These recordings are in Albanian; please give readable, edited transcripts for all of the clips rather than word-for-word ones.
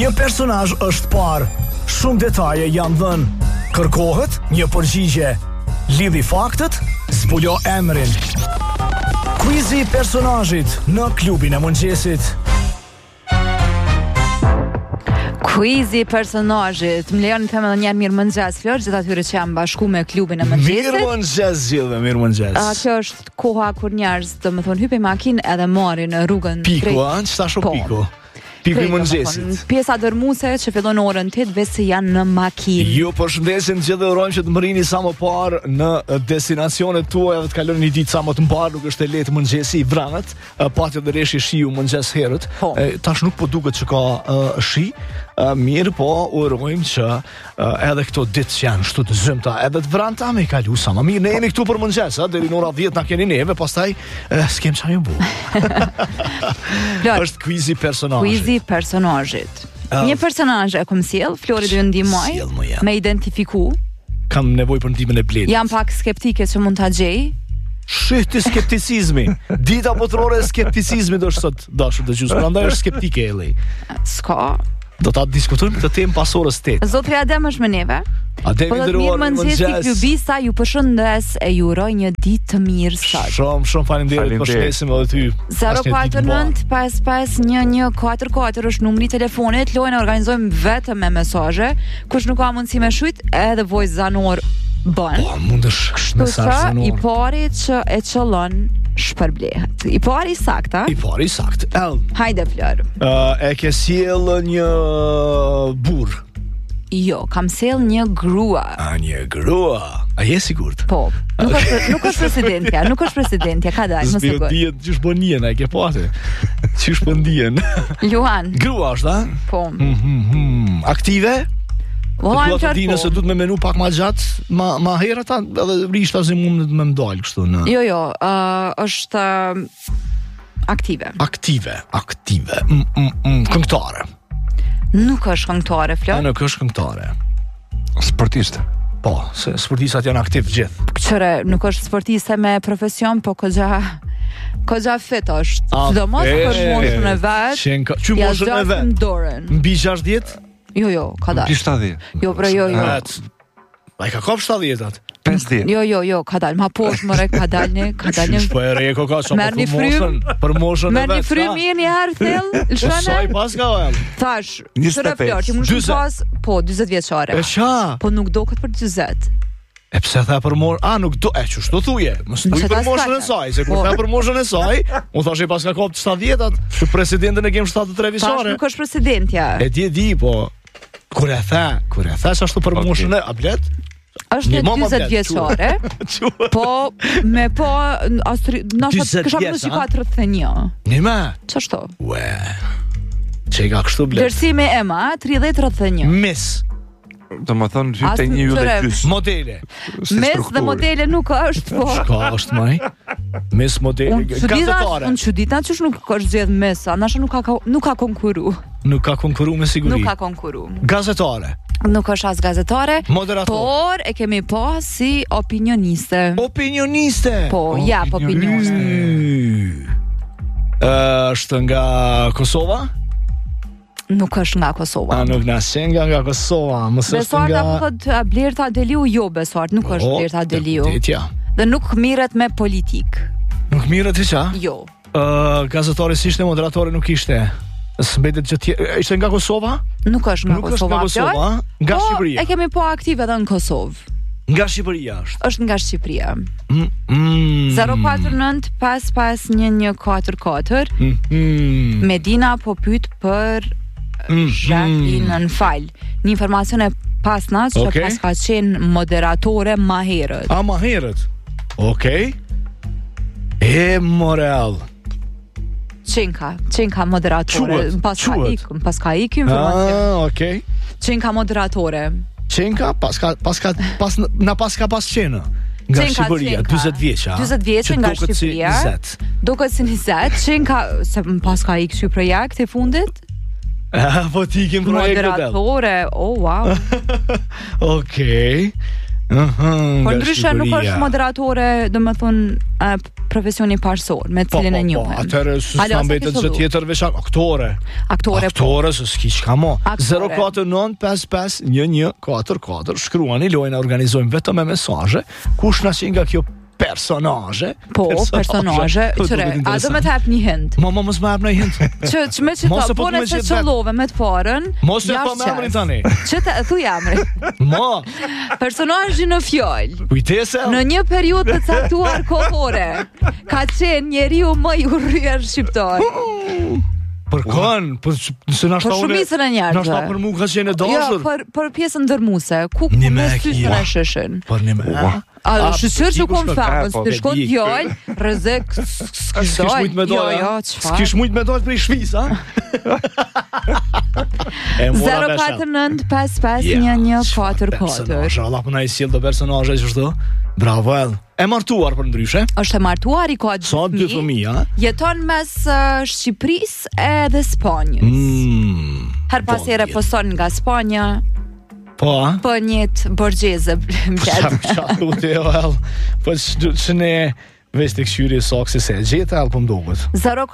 Një personazh është parë, shumë detaje janë dhënë. Kërkohet një përgjigje. Lidhi faktet, zbulo emrin. Quizi i personazhit në klubin e mëngjesit. Quizi i personazhit. Më lejoni të them edhe një herë mirëmëngjes Flor, gjithë atyre që janë bashku me klubin e mëngjesit. Mirëmëngjes gjithëve, mirëmëngjes. Kjo është koha kur njerëz, domethënë hypin makinë edhe marrin rrugën drejt. Piku, ç'ta shoh piku? Piku i mëngjesit. Pjesa dërmuese që fillon orën 8 vetë janë në makinë. Ju përshëndesim gjithë dhe urojmë që të mrini sa më parë në destinacionet tuaja dhe të kaloni një ditë sa më të mbarë, nuk është e lehtë mëngjesi i Vranët, pati edhe reshi shiu mëngjes herët. Tash nuk po duket që ka shi, mirë po urojmë që edhe këto ditë që janë shtu të zymta, edhe të Vranta me i kalu sa më mirë. Ne jemi këtu për mëngjes, deri në ora 10 na keni neve, pastaj s'kem çfarë ju bë. Është quizi personazhit. Një personazh e kom sjell, Flori do të ndihmoj me identifiku. Kam nevojë për ndihmën e Bledit. Jam pak skeptike se mund ta gjej. Shihti skepticizmi. Dita botërore e skepticizmit është sot dashur dëgjues. Prandaj është skeptike Elli. S'ka. Do ta diskutojmë këtë temë pas orës 8. Zotri Adem është me neve. Adem i nderuar, mëngjesi klubista, ju përshëndes e ju uroj një ditë të mirë sot. Shumë faleminderit, përshëndesim edhe ty. 049 55 1144 është numri i telefonit. Lojën e organizojmë vetëm me mesazhe. Kush nuk ka mundësi me shujt, edhe voice zanor bën. Po, mundesh mesazh zanor. I pari që e çollon shpërblehet. I pari sakta. I pari sakt. Hajde Flor. E ke sjell një burr? Jo, kam sjell një grua. Një grua. A je sigurt? Po. Nuk është presidentja, ka dalë, mos e goj. Dihet ç'është bonien, e ke pasë. Ç'është bonien? Luan. Grua është, a? Po. Aktive? Vëllai të dinë se duhet me menu pak ma gjatë, ma herët edhe rishta si mund me mdalë kështu në. Jo, është aktive. Aktive. Këngëtare. Nuk është këngëtare, Flor. Nuk është këngëtare. Sportiste. Po, se sportistat janë aktiv gjithë. Qëre, nuk është sportiste me profesion, po këgja fit është. Sidomos për moshën e vet. Që moshën e vet? Mbi 60? Jo, ka dalë. Mbi 70. Jo, jo. A i ka kop 70-at? 50. Jo, ka dalë. Ma poshë mëre, ka dalë një. Qysh po e reko ka, sa për moshën e vet. Merë një frymë mirë një herë thellë, lëshone. Sa i pas ka ojel? Thash, qëre Flor, që më shumë pas, po, 20 vjeqare. E qa? Po nuk do këtë për 20. E pse tha për moshën? Nuk do, që shto thuje? Mos thuj për moshën e saj, se kur tha për moshën e saj, unë thash i pas ka kop 70-at, që presidentën e kem 73 vjeqare. Tash nuk është presidentja. E di, po. Kur e tha sa ashtu për moshën e ablet? Është 20 vjeçare. Po me po kisha më si 41. Nima. Ç'është? Ue. Çega kështu blet. Vlerësimi e ma 30-31. Miss. Do më thonë që të një ju dhe gjys. Modele. Miss dhe modele nuk është, po. Shka është maj? Miss modele. Gazetare. Unë që dita që nuk është zjedh Miss, anasha nuk ka konkuru. Nuk ka konkuru me siguri. Nuk ka konkuru. Gazetare. Nuk është as gazetare. Moderator. Por e kemi pas si opinioniste. Opinioniste? Po, ja, opinioniste. Është nga Kosova? Nuk është nga Kosova. Nuk nëse nga Kosova. Besuarta më thot Blerta Deliu, jo Besuart, nuk është Blerta Deliu. Dhe nuk mirret me politik. Nuk mirret e qa? Jo. Gazetari si ishte, moderatore nuk ishte. S'mbetet që ishte nga Kosova? Nuk është nga Kosova. Nuk është nga Kosova, nga Shqipëria. Po, e kemi po aktive edhe në Kosovë. Nga Shqipëria është? Është nga Shqipëria. 049 55 1144. Medina po pyet për Jacqueline Fal. Një informacion e pasnas që pas ka qenë moderatore ma herët. Ma herët? Okej. E Morel. Qenka moderatore. Pas ka ik informacion. Okej. Qenka moderatore. Qenka pas ka pas qenë. Nga Shqipëria, 20 vjeqa. 20 vjeqa nga Shqipëria. Duket si 20. Qenka, se pas ka ik që projekt e fundit. Po ti kem projekte del. Moderatore, oh wow. Okej. Por ndryshe nuk është moderatore, domethënë profesioni parësor me cilin e njohem. Atëherë s'ka mbetet çë tjetër veç aktore. Aktore s'ki çka mo. 049551144 shkruani, lojën e organizojmë vetëm me mesazhe. Kush na qen nga kjo personazhe? Personazhe. A do më të hap një hint? Mos më hap një hint. Ç'më çfarë po ne çellove me të parën? Mos e po më emrin tani. Ç'të thuaj emrin? Personazhi në fjalë. Kujtese. Në një periudhë të caktuar kohore ka qenë njeriu më i urryer shqiptar. Për kënë, se na shta shumicën e njerëzve. Na shta për mu ka qenë e dashur. Jo, për pjesën dërmuese. Ku me sysën e shëshën. Për një me. Shqyër që kom famës, të shkon djojnë, rëzek, s'kish mujt me dojnë, s'kish mujt me dojnë për i shvis, a? 049551144. Allah përna i sjellë do personazhe që shdo. Bravo, El. E martuar për ndryshe? Është e martuar, i ka sa dy fëmijë, jeton mes Shqipërisë edhe Spanjës. Her pas here poston nga Spanja. Po njët borgjeze. Po që ne veç të këshyri sakse se gjithë alë për mdohet.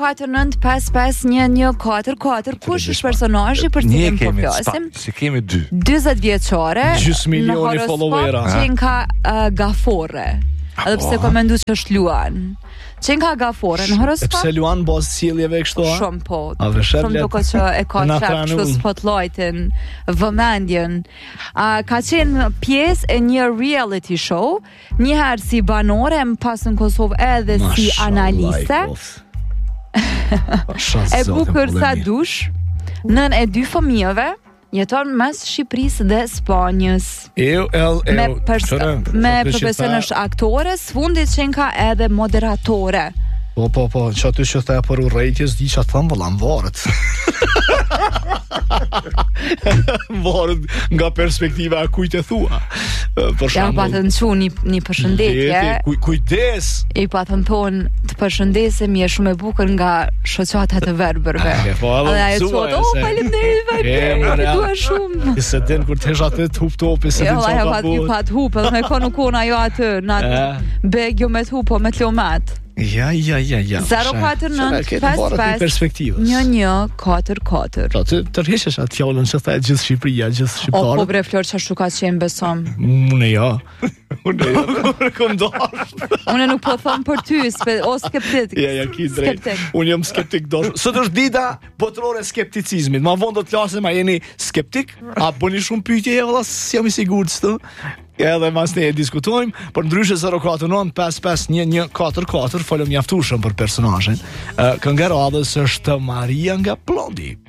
049551144. Kush është personazhi për cilin po flasim? Si kemi 20 vjeçare. Gjysmë milioni followera. Qenka Gafore. Edhe pse ka mendu që është Luan. Qenka Gafore në horoskop. Pse Luan bazë cilljeve kështu? Shumë po. Shumë duke që e ka qef kështu spotlightin, vëmendjen. Ka qenë pjesë e një reality show, njëherë si banore, më pas në Kosovë edhe si analiste. E bukur sa dush, nën e 2 fëmijëve, jeton mes Shqipërisë dhe Spanjës. Me profesion është aktore, s'fundit që ka edhe moderatore. Po, që aty që thea për urrejtjes, di që thëmë vëllam varët. Varët nga perspektiva a kujt e thua. Ja, pa të në që një përshëndetje. Kujdes! I pa të në thonë të përshëndesim je shumë e bukër nga shoqatat e verbërve. Dhe aje të thotë, faleminderit, dua shumë. Se den kur të hesha të hup topi, se den që ka bu. Jo, pa të hupë, dhe me konu kona jo atë, në begjo me të hupo, me të lomat. Ja. 049551144. Të rrheshesh atë fjallën që thajt gjithë Shqipëria, gjithë shqiptarët. Po bre Flor, që shuka që jem besom. Unë nuk po thëmë për ty, o skeptik. Ja, ki drejt. Unë jam skeptik dosh. Sot është dita botërore skepticizmit. Ma vonë do të lasem, a jeni skeptik? A bëni shumë pyetje, valla, si jam i sigurt së të? Edhe mas ne e diskutojmë, për ndryshe 049551144, folëm mjaftueshëm për personazhin. Këngë radhës është Maria nga Blondi.